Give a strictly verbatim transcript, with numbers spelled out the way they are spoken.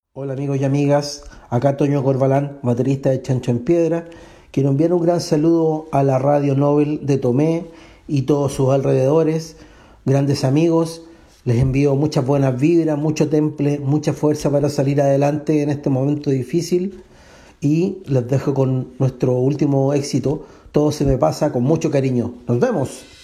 Hola amigos y amigas, acá Toño Corbalán, baterista de Chancho en Piedra. Quiero enviar un gran saludo a la Radio Nobel de Tomé y todos sus alrededores, grandes amigos. Les envío muchas buenas vibras, mucho temple, mucha fuerza para salir adelante en este momento difícil. Y les dejo con nuestro último éxito, Todo se me pasa, con mucho cariño. ¡Nos vemos!